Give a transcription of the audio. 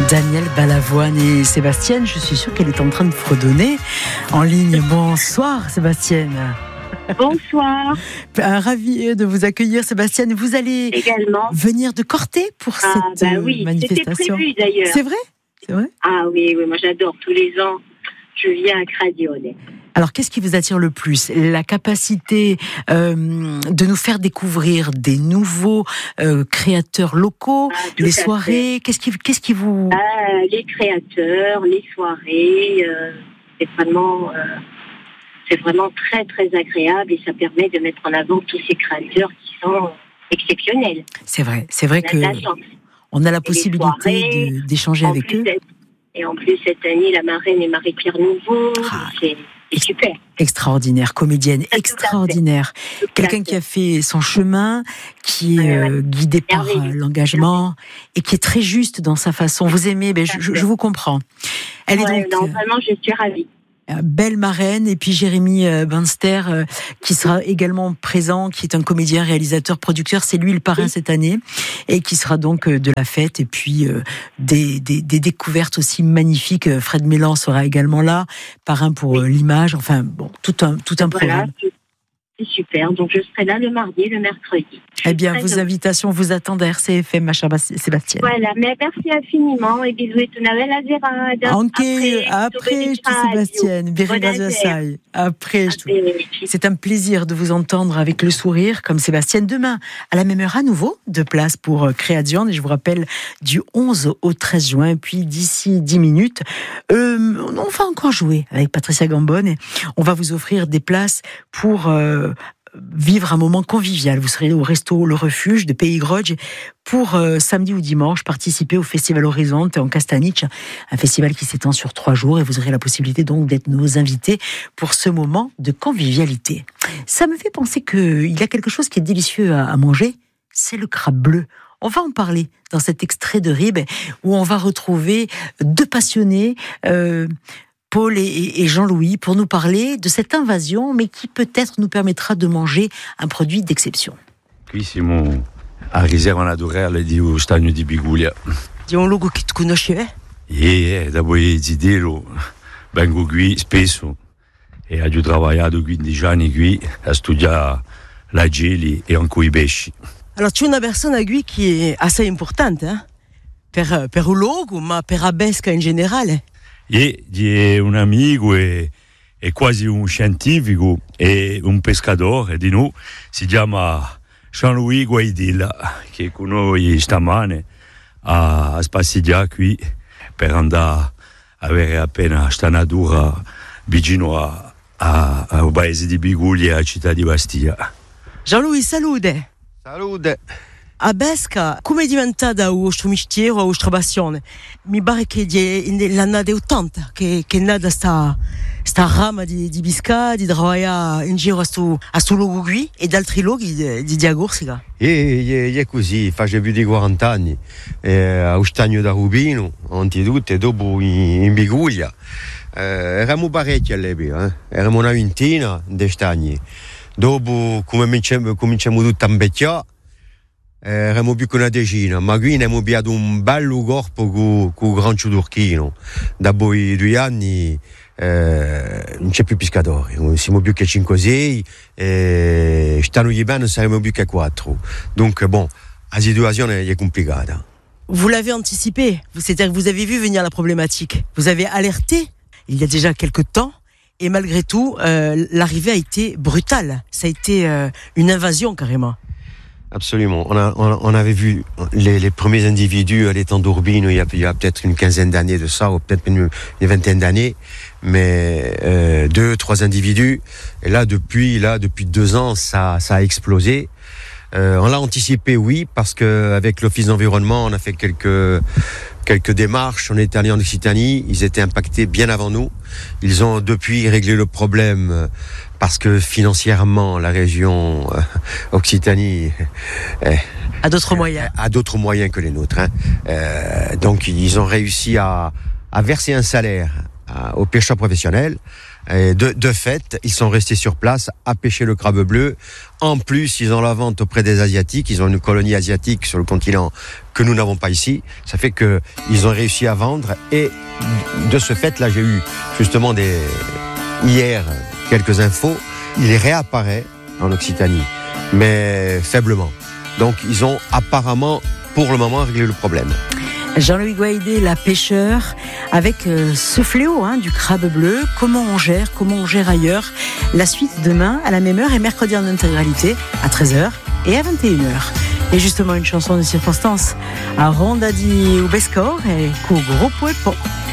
Daniel Balavoine et Sébastien, je suis sûre qu'elle est en train de fredonner en ligne. Bonsoir Sébastien. Bonsoir. Ravi de vous accueillir Sébastien. Vous allez également venir de Corté pour cette manifestation. C'était prévu d'ailleurs. C'est vrai ? C'est vrai ? Ah oui, moi j'adore. Tous les ans, je viens à Cradione. Alors, qu'est-ce qui vous attire le plus ? La capacité de nous faire découvrir des nouveaux créateurs locaux, les soirées. Qu'est-ce qui vous... Les créateurs, les soirées, c'est vraiment très très agréable et ça permet de mettre en avant tous ces créateurs qui sont exceptionnels. C'est vrai que on a la possibilité d'échanger avec eux. Et en plus, cette année, la marraine est Marie-Pierre Nouveau. C'est super. Extraordinaire, comédienne, extraordinaire. Quelqu'un qui a fait son chemin, qui est guidé par l'engagement et qui est très juste dans sa façon. Vous aimez, je vous comprends. Elle est donc vraiment, je suis ravie. Belle marraine, et puis Jérémy Banster qui sera également présent, qui est un comédien, réalisateur, producteur, c'est lui le parrain cette année, et qui sera donc de la fête, et puis des découvertes aussi magnifiques. Fred Mélan sera également là, parrain pour l'image, enfin bon, tout un programme. C'est super, donc je serai là le mardi et le mercredi. Eh bien, vos invitations vous attendent à RCFM, ma chère Sébastien. Voilà, mais merci infiniment et bisous et tout après Sébastien, après. C'est un plaisir de vous entendre avec le sourire comme Sébastien. Demain, à la même heure à nouveau, de place pour Créadion, et je vous rappelle du 11 au 13 juin, et puis d'ici 10 minutes, on va encore jouer avec Patricia Gambone, et on va vous offrir des places pour... vivre un moment convivial. Vous serez au resto Le Refuge de Pays Grogne pour samedi ou dimanche participer au Festival Horizonte en Castaniche, un festival qui s'étend sur 3 jours, et vous aurez la possibilité donc d'être nos invités pour ce moment de convivialité. Ça me fait penser qu'il y a quelque chose qui est délicieux à manger, c'est le crabe bleu. On va en parler dans cet extrait de Rib où on va retrouver deux passionnés, Paul et Jean-Louis, pour nous parler de cette invasion, mais qui peut-être nous permettra de manger un produit d'exception. Qui siamo a riserva naturale di Stagno di Biguglia. Di un luogo che tu conosci, da voi Zidelo, vengo qui spesso e ho lavorato 15 anni qui a studiare la geli e anche i pesci. Alors tu es una persona qui è assez importante, per un luogo, ma per a Besca in generale. È un amico e quasi un scientifico e un pescatore di noi, si chiama Jean-Louis Guaidilla, che con noi stamane a spaziare qui per andare a avere appena questa natura vicino al paese di Biguglia e a città di Bastia. Jean-Louis, salute! Salute! A Besca, come è diventata il vostro mestiere, la vostra passione? Mi pare che l'anno 80 che è nata sta rama di pesca, di lavorare in giro a sto luogo qui e da altri luoghi di Agorsica. È così, faccio più di 40 anni, a Stagno da Rubino, anzitutto, e dopo in Biguglia. Eravamo parecchi all'epoca, eravamo una ventina di stagni. Dopo cominciamo tutti a invecchiare. Eravamo più che una decina, ma qui ne abbiamo piato un bello corpo con il Gran Ciudurchino. Dopo i 2 anni non c'è più pescatori, siamo più che 5-6, stanno gli bene saremo più che 4. Donc bon, la situazione è complicata. Vous l'avez anticipé, c'est-à-dire que vous avez vu venir la problématique. Vous avez alerté il y a déjà quelques temps, et malgré tout, l'arrivée a été brutale. Ça a été une invasion carrément. Absolument. On avait vu les premiers individus à l'étang d'Urbino il y a peut-être une quinzaine d'années de ça, ou peut-être une vingtaine d'années, mais 2-3 individus. Et là, depuis 2 ans, ça a explosé. On l'a anticipé, oui, parce que avec l'Office d'environnement, on a fait quelques démarches. On est allé en Occitanie, ils étaient impactés bien avant nous. Ils ont depuis réglé le problème parce que financièrement, la région Occitanie a d'autres moyens. A d'autres moyens que les nôtres. Donc ils ont réussi à verser un salaire aux pêcheurs professionnels. Et de fait, ils sont restés sur place à pêcher le crabe bleu. En plus, ils ont la vente auprès des Asiatiques. Ils ont une colonie asiatique sur le continent que nous n'avons pas ici. Ça fait qu'ils ont réussi à vendre. Et de ce fait, là, j'ai eu justement hier quelques infos. Il réapparaît en Occitanie, mais faiblement. Donc, ils ont apparemment, pour le moment, réglé le problème. Jean-Louis Gouaïdé, la pêcheur, avec ce fléau du crabe bleu, comment on gère ailleurs. La suite demain à la même heure et mercredi en intégralité à 13h et à 21h. Et justement une chanson de circonstance à Rondadi ou Bescor et Gros Poepo.